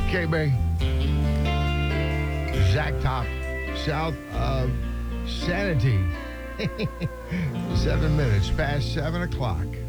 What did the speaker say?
K-Bay. Zach Top, south of Sanity. 7 minutes past 7 o'clock.